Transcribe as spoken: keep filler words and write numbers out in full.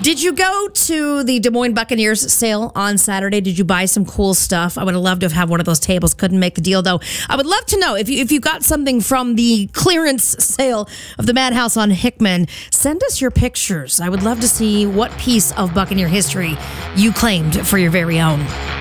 Did you go to the Des Moines Buccaneers sale on Saturday? Did you buy some cool stuff? I would have loved to have had one of those tables. Couldn't make the deal, though. I would love to know if you if you got something from the clearance sale of the Madhouse on Hickman. Send us your pictures. I would love to see what piece of Buccaneer history you claimed for your very own.